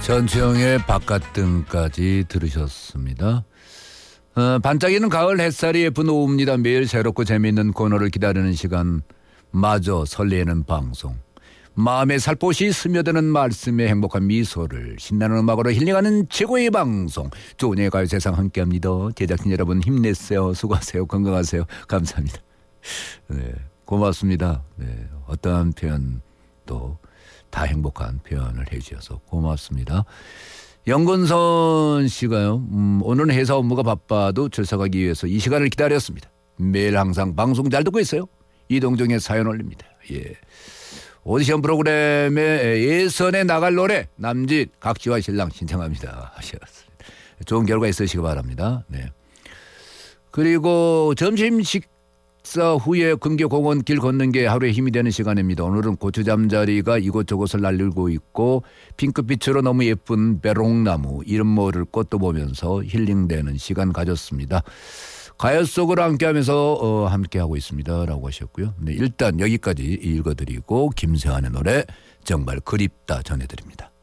전주영의 바깥등까지 들으셨습니다. 반짝이는 가을 햇살이 예쁜 오후입니다. 매일 새롭고 재미있는 코너를 기다리는 시간, 마저 설레는 방송, 마음에 살포시 스며드는 말씀에 행복한 미소를 신나는 음악으로 힐링하는 최고의 방송, 조은의 가요세상 함께합니다. 제작진 여러분 힘내세요. 수고하세요. 건강하세요. 감사합니다. 네, 고맙습니다. 네, 어떠한 표현도 다 행복한 표현을 해주셔서 고맙습니다. 영근선 씨가요, 오늘은 회사 업무가 바빠도 출석하기 위해서 이 시간을 기다렸습니다. 매일 항상 방송 잘 듣고 있어요. 이동정의 사연 올립니다. 예. 오디션 프로그램에 예선에 나갈 노래 남진 각시와 신랑 신청합니다 하셨습니다. 좋은 결과 있으시기 바랍니다. 네. 그리고 점심 식사 후에 근교공원 길 걷는 게 하루에 힘이 되는 시간입니다. 오늘은 고추 잠자리가 이곳저곳을 날리고 있고 핑크빛으로 너무 예쁜 배롱나무 이름 모를 꽃도 보면서 힐링되는 시간 가졌습니다. 가요 속으로 함께하면서 함께하고 있습니다 라고 하셨고요. 네, 일단 여기까지 읽어드리고 김세환의 노래 정말 그립다 전해드립니다.